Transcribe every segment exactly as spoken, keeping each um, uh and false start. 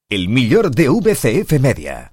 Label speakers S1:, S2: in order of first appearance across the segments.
S1: El millor de V C F Media.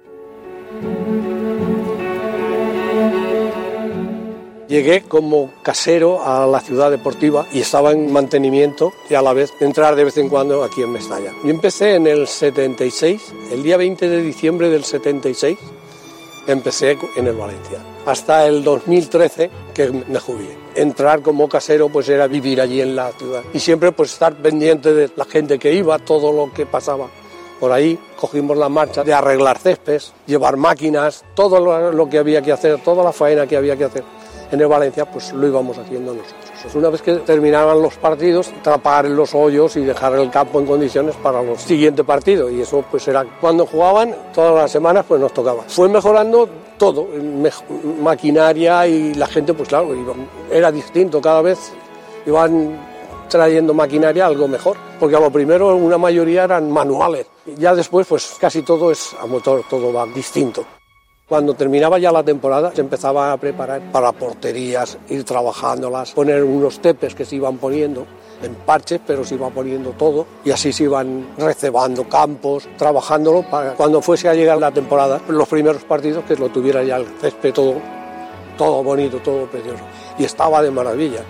S2: Llegué como casero a la ciudad deportiva y estaba en mantenimiento y a la vez entrar de vez en cuando aquí en Mestalla. Yo empecé en el setenta y seis, el día veinte de diciembre del setenta y seis, empecé en el Valencia. Hasta el dos mil trece que me jubilé. Entrar como casero pues era vivir allí en la ciudad y siempre pues estar pendiente de la gente que iba, todo lo que pasaba. Por ahí cogimos la marcha de arreglar céspedes, llevar máquinas, todo lo, lo que había que hacer, toda la faena que había que hacer en el Valencia, pues lo íbamos haciendo nosotros. Pues una vez que terminaban los partidos, tapar los hoyos y dejar el campo en condiciones para los siguientes partidos. Y eso pues era cuando jugaban, todas las semanas pues nos tocaba. Fue mejorando todo, maquinaria y la gente pues claro, iba, era distinto cada vez, iban trayendo maquinaria algo mejor, porque a lo primero una mayoría eran manuales, ya después pues casi todo es a motor, todo va distinto. Cuando terminaba ya la temporada se empezaba a preparar para porterías, ir trabajándolas, poner unos tepes que se iban poniendo en parches, pero se iba poniendo todo y así se iban recebando campos, trabajándolo para cuando fuese a llegar la temporada, los primeros partidos que lo tuviera ya el césped todo, todo bonito, todo precioso y estaba de maravilla.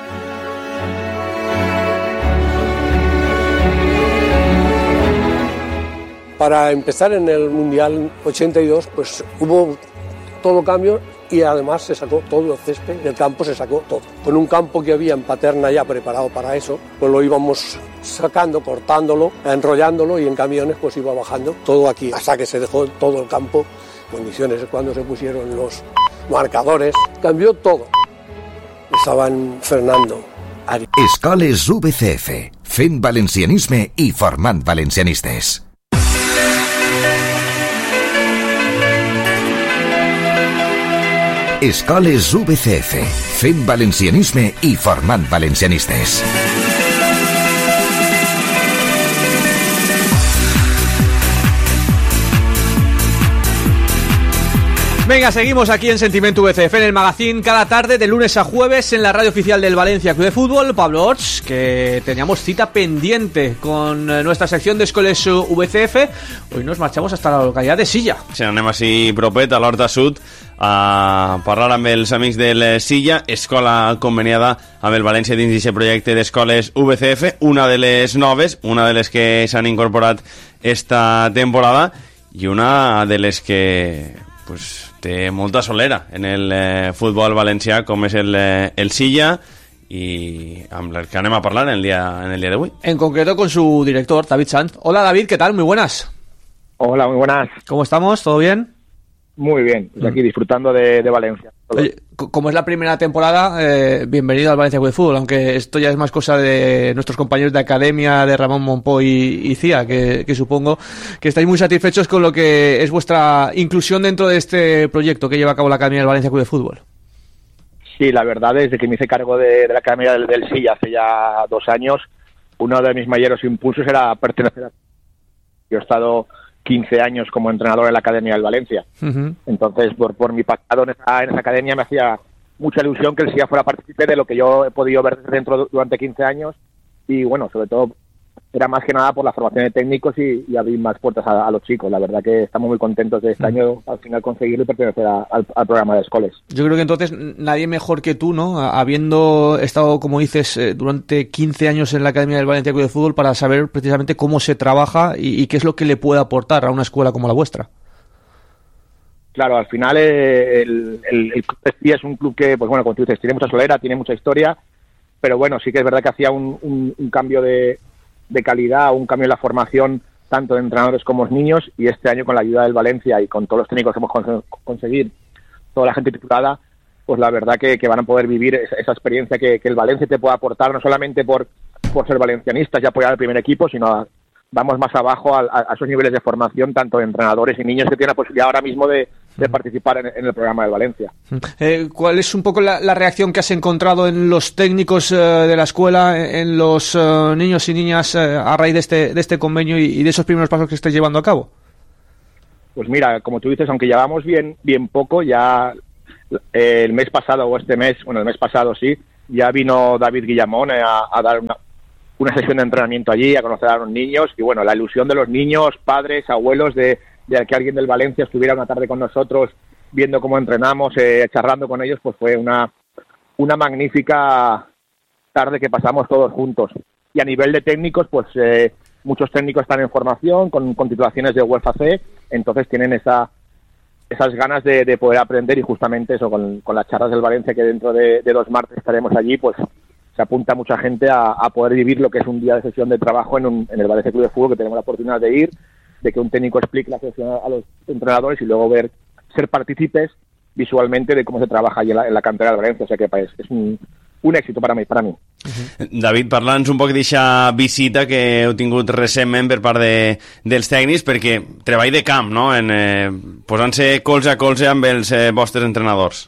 S2: Para empezar en el Mundial ochenta y dos, pues hubo todo cambio y además se sacó todo el césped del campo, se sacó todo. Con un campo que había en Paterna ya preparado para eso, pues lo íbamos sacando, cortándolo, enrollándolo y en camiones pues iba bajando todo aquí, hasta que se dejó todo el campo en condiciones. Cuando se pusieron los marcadores, cambió todo. Estaban Fernando, Ari.
S1: Escoles V C F, fent valencianisme i formant valencianistes. Escoles V C F, fent valencianisme i formant valencianistes.
S3: Venga, seguimos aquí en Sentimiento V C F, en el magazine cada tarde de lunes a jueves en la radio oficial del Valencia Club de Fútbol. Pablo Orts, que teníamos cita pendiente con nuestra sección de Escoles V C F. Hoy nos marchamos hasta la localidad de Silla.
S4: Sí, anem així propet, a l'Horta Sud, a parlar amb els amics del Silla, escola conveniada amb el València dins d'aquest projecte d'Escoles V C F, una de les noves, una de les que s'han incorporat esta temporada i una de les que pues, té molta solera en el eh, futbol valencià, com és el, eh, el Silla, y amb el que anem a parlar en el día en el día de hoy.
S3: En concreto con su director, David Sanz. Hola David, ¿qué tal? Muy buenas.
S5: Hola, muy buenas.
S3: ¿Cómo estamos? ¿Todo bien?
S5: Muy bien, pues aquí disfrutando de, de Valencia.
S3: Oye, como es la primera temporada, eh, bienvenido al Valencia Club de Fútbol, aunque esto ya es más cosa de nuestros compañeros de academia, de Ramón Monpó y, y Cía, que, que supongo que estáis muy satisfechos con lo que es vuestra inclusión dentro de este proyecto que lleva a cabo la Academia del Valencia Club de Fútbol.
S5: Sí, la verdad, desde que me hice cargo de, de la Academia del, del Silla hace ya dos años, uno de mis mayores impulsos era pertenecer a... Yo he estado quince años como entrenador en la Academia del Valencia. Uh-huh. Entonces, por, por mi pasado en esa, en esa academia me hacía mucha ilusión que el Silla fuera partícipe de lo que yo he podido ver desde dentro durante quince años y, bueno, sobre todo era más que nada por la formación de técnicos y, y abrir más puertas a, a los chicos. La verdad que estamos muy contentos de este uh-huh. año al final conseguirlo y pertenecer a, al, al programa de Escoles.
S3: Yo creo que entonces nadie mejor que tú, ¿no? Habiendo estado, como dices, eh, durante quince años en la Academia del Valencia Club de Fútbol para saber precisamente cómo se trabaja y, y qué es lo que le puede aportar a una escuela como la vuestra.
S5: Claro, al final eh, el, el, el club de Silla es un club que, pues bueno, como tú dices, tiene mucha solera, tiene mucha historia, pero bueno, sí que es verdad que hacía un, un, un cambio de de calidad, un cambio en la formación tanto de entrenadores como de niños, y este año con la ayuda del Valencia y con todos los técnicos que hemos cons- conseguido, toda la gente titulada, pues la verdad que, que van a poder vivir esa, esa experiencia que, que el Valencia te puede aportar, no solamente por, por ser valencianistas y apoyar al primer equipo, sino a, vamos más abajo a, a, a esos niveles de formación, tanto de entrenadores y niños que tienen la posibilidad ahora mismo de, de participar en, en el programa del Valencia.
S3: Eh, ¿Cuál es un poco la, la reacción que has encontrado en los técnicos eh, de la escuela, en los eh, niños y niñas eh, a raíz de este, de este convenio y, y de esos primeros pasos que estáis llevando a cabo?
S5: Pues mira, como tú dices, aunque llevamos bien, bien poco, ya eh, el mes pasado o este mes, bueno, el mes pasado sí, ya vino David Guillamón a, a dar una, una sesión de entrenamiento allí, a conocer a los niños, y bueno, la ilusión de los niños, padres, abuelos, de, de que alguien del Valencia estuviera una tarde con nosotros, viendo cómo entrenamos, eh, charlando con ellos, pues fue una, una magnífica tarde que pasamos todos juntos. Y a nivel de técnicos, pues eh, muchos técnicos están en formación, con, con titulaciones de UEFA C, entonces tienen esa, esas ganas de, de poder aprender, y justamente eso, con, con las charlas del Valencia, que dentro de, de dos martes estaremos allí, pues se apunta mucha gente a, a poder vivir lo que es un día de sesión de trabajo en, un, en el Valencia Club de Fútbol, que tenemos la oportunidad de ir, de que un técnico explique la sesión a los entrenadores y luego ver, ser partícipes visualmente de cómo se trabaja allí en la, en la cantera del Valencia. O sea que es, es un, un èxit per a mi. Per a mi.
S4: David, parla'ns un poc d'aquesta visita que heu tingut recentment per part de, dels tècnics, perquè treball de camp, no? En, eh, posant-se colze a colze amb els eh, vostres entrenadors.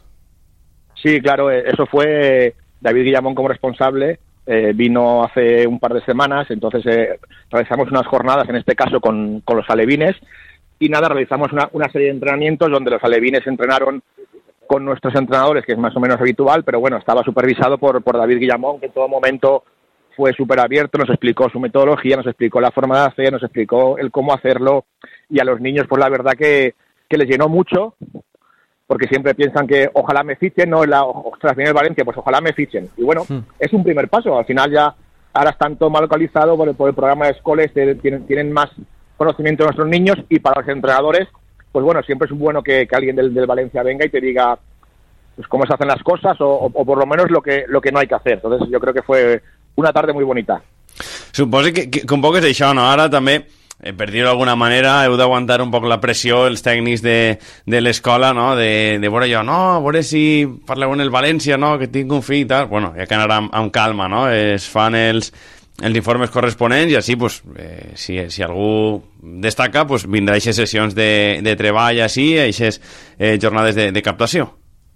S5: Sí, claro, eso fue David Guillamón como responsable. Eh, vino hace un par de semanas, entonces eh, realizamos unas jornadas, en este caso con, con los alevines, y nada, realizamos una, una serie de entrenamientos donde los alevines entrenaron con nuestros entrenadores, que es más o menos habitual, pero bueno, estaba supervisado por, por David Guillamón, que en todo momento fue súper abierto, nos explicó su metodología, nos explicó la forma de hacer, nos explicó el cómo hacerlo, y a los niños, pues la verdad que, que les llenó mucho, porque siempre piensan que ojalá me fichen, no, la, ostras, viene el Valencia, pues ojalá me fichen. Y bueno, sí, es un primer paso, al final ya, ahora están todo mal localizado por el, por el programa de escoles, tienen, tienen más conocimiento de nuestros niños, y para los entrenadores, pues bueno, siempre es bueno que, que alguien del, del Valencia venga y te diga pues cómo se hacen las cosas, o, o, o por lo menos lo que, lo que no hay que hacer. Entonces yo creo que fue una tarde muy bonita.
S4: Suposo que, que, que un poc és això, no? Ara també, eh, per dir-ho d'alguna manera, heu d'aguantar un poc la pressió, els tècnics de, de l'escola, no? De, de veure jo, no, a veure si parleu en el València, no? Que tinc un fill i tal. Bueno, ja que anar amb, amb calma, no? Es fan els, els informes corresponents, i així, pues, eh, si, si algú destaca, pues, vindrà a aquestes sessions de, de treball així, a aquestes eh, jornades de, de captació.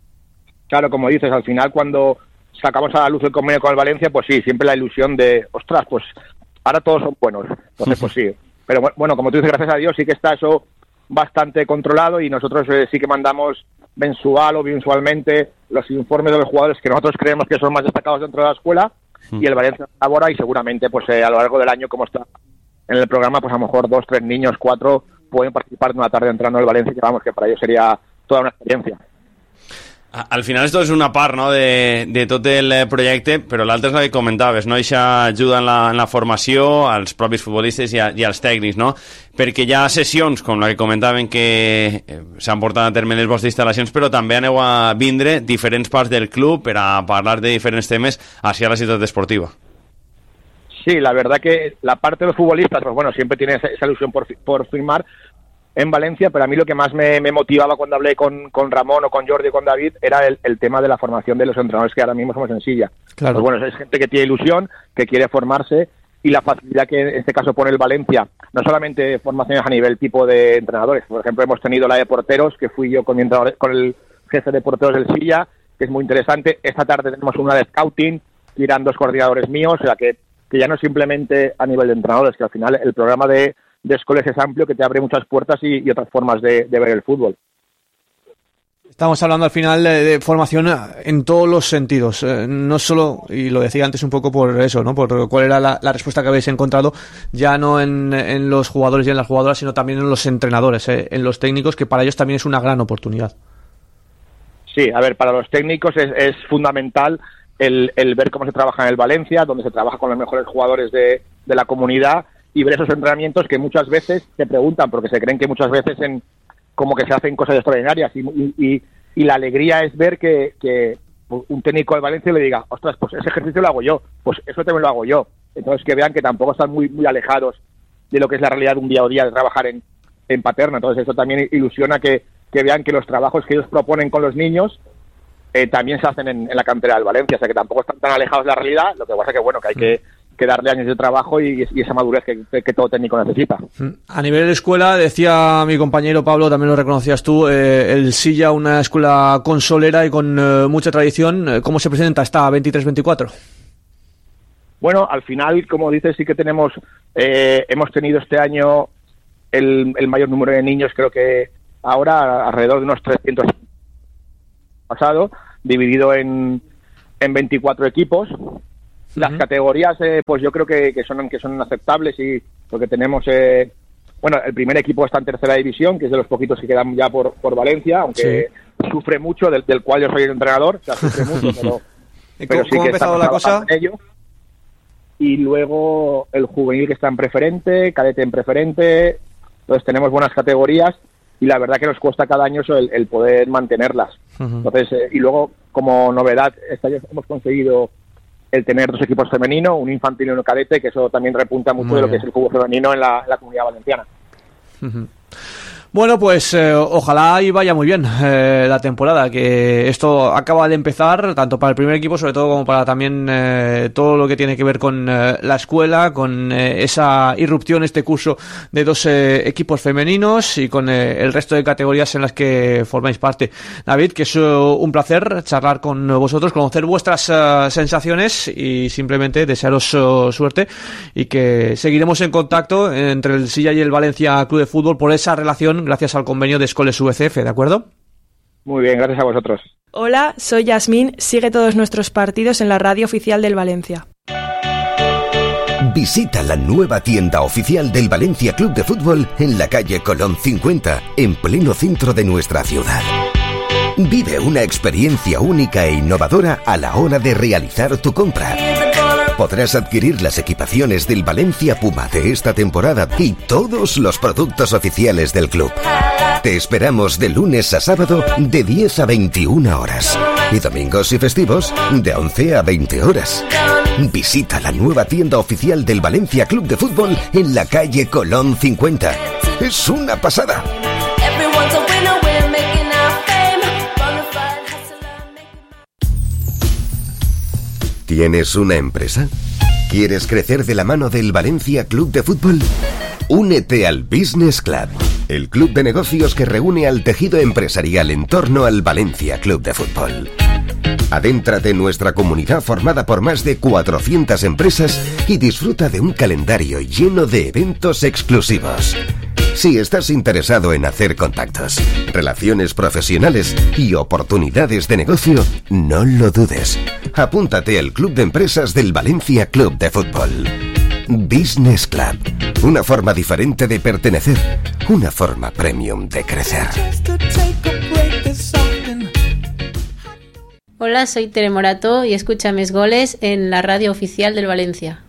S5: Claro, como dices, al final cuando sacamos a la luz el convenio con el Valencia, pues sí, siempre la ilusión de, ostras, pues ahora todos son buenos. Entonces, pues sí. Pero bueno, como tú dices, gracias a Dios sí que está eso bastante controlado, y nosotros eh, sí que mandamos mensual o bimensualmente los informes de los jugadores que nosotros creemos que son más destacados dentro de la escuela, y el Valencia elabora, y seguramente pues eh, a lo largo del año, como está en el programa, pues a lo mejor dos, tres niños, cuatro pueden participar de una tarde entrando en el Valencia, que vamos, que para ellos sería toda una experiencia.
S4: Al final esto és una part, no?, de, de tot el projecte, però l'altre és la que comentaves, no? Això ajuda en la, en la formació als propis futbolistes i, a, i als tècnics, no? Perquè hi ha sessions, com la que comentaven, que s'han portat a terme les vostres instal·lacions, però també aneu a vindre diferents parts del club per a parlar de diferents temes hacia la ciutat esportiva.
S5: Sí, la verdad que la parte de los futbolistas, pues bueno, siempre tiene esa, esa ilusión por, por firmar en Valencia, pero a mí lo que más me, me motivaba cuando hablé con, con Ramón o con Jordi o con David era el, el tema de la formación de los entrenadores que ahora mismo somos en Silla. Claro. Pues bueno, es gente que tiene ilusión, que quiere formarse, y la facilidad que en este caso pone el Valencia, no solamente formaciones a nivel tipo de entrenadores, por ejemplo hemos tenido la de porteros, que fui yo con, mi entrenador, con el jefe de porteros del Silla, que es muy interesante. Esta tarde tenemos una de scouting, que irán dos coordinadores míos, o sea que, que ya no simplemente a nivel de entrenadores, que al final el programa de de escoles es amplio, que te abre muchas puertas y, y otras formas de, de ver el fútbol.
S3: Estamos hablando al final de, de formación en todos los sentidos, eh, no solo, y lo decía antes un poco por eso, ¿no? Por cuál era la, la respuesta que habéis encontrado, ya no en, en los jugadores y en las jugadoras, sino también en los entrenadores, eh, en los técnicos, que para ellos también es una gran oportunidad.
S5: Sí, a ver, para los técnicos es, es fundamental el, el ver cómo se trabaja en el Valencia, donde se trabaja con los mejores jugadores de, de la comunidad, y ver esos entrenamientos que muchas veces se preguntan, porque se creen que muchas veces en como que se hacen cosas extraordinarias, y, y, y la alegría es ver que, que un técnico del Valencia le diga, ostras, pues ese ejercicio lo hago yo, pues eso también lo hago yo. Entonces que vean que tampoco están muy muy alejados de lo que es la realidad de un día a día de trabajar en, en Paterna. Entonces eso también ilusiona que, que vean que los trabajos que ellos proponen con los niños eh, también se hacen en, en la cantera del Valencia, o sea que tampoco están tan alejados de la realidad. Lo que pasa que bueno, que hay que que darle años de trabajo y, y esa madurez que, que todo técnico necesita.
S3: A nivel de escuela, decía mi compañero Pablo, también lo reconocías tú, eh, el Silla, una escuela consolera y con eh, mucha tradición. ¿Cómo se presenta esta veintitrés veinticuatro?
S5: Bueno, al final, como dices, sí que tenemos, eh, hemos tenido este año el, el mayor número de niños, creo que ahora alrededor de unos trescientos pasado, dividido en, en veinticuatro equipos. Las uh-huh. categorías, eh, pues yo creo que, que son que son aceptables, y porque tenemos, eh, bueno, el primer equipo está en tercera división, que es de los poquitos que quedan ya por, por Valencia, aunque sí. sufre mucho, del, del cual yo soy el entrenador, o sea, sufre mucho, pero, pero
S3: ¿Cómo,
S5: sí
S3: ¿cómo
S5: que
S3: ha empezado la cosa?
S5: En ello. Y luego el juvenil, que está en preferente, cadete en preferente, entonces tenemos buenas categorías, y la verdad que nos cuesta cada año eso, el, el poder mantenerlas. Uh-huh. Entonces, eh, y luego, como novedad, este año hemos conseguido el tener dos equipos femeninos, un infantil y un cadete, que eso también repunta mucho Muy de lo bien. que es el fútbol femenino en la, en la Comunidad Valenciana.
S3: Uh-huh. Bueno, pues eh, ojalá y vaya muy bien eh, la temporada, que esto acaba de empezar, tanto para el primer equipo, sobre todo, como para también eh, todo lo que tiene que ver con eh, la escuela, con eh, esa irrupción, este curso de dos eh, equipos femeninos y con eh, el resto de categorías en las que formáis parte. David, que es uh, un placer charlar con vosotros, conocer vuestras uh, sensaciones y simplemente desearos uh, suerte, y que seguiremos en contacto entre el Silla y el Valencia Club de Fútbol por esa relación gracias al convenio de Escoles U V C F, ¿de acuerdo?
S5: Muy bien, gracias a vosotros.
S6: Hola, soy Yasmín, sigue todos nuestros partidos en la radio oficial del Valencia.
S1: Visita la nueva tienda oficial del Valencia Club de Fútbol en la calle Colón cincuenta, en pleno centro de nuestra ciudad. Vive una experiencia única e innovadora a la hora de realizar tu compra. Podrás adquirir las equipaciones del Valencia Puma de esta temporada y todos los productos oficiales del club. Te esperamos de lunes a sábado de diez a veintiuna horas y domingos y festivos de once a veinte horas. Visita la nueva tienda oficial del Valencia Club de Fútbol en la calle Colón cincuenta. Es una pasada. ¿Tienes una empresa? ¿Quieres crecer de la mano del Valencia Club de Fútbol? Únete al Business Club, el club de negocios que reúne al tejido empresarial en torno al Valencia Club de Fútbol. Adéntrate en nuestra comunidad formada por más de cuatrocientas empresas y disfruta de un calendario lleno de eventos exclusivos. Si estás interesado en hacer contactos, relaciones profesionales y oportunidades de negocio, no lo dudes. Apúntate al Club de Empresas del Valencia Club de Fútbol. Business Club. Una forma diferente de pertenecer. Una forma premium de crecer.
S7: Hola, soy Tere Morato y escucha Mis Goles en la radio oficial del Valencia.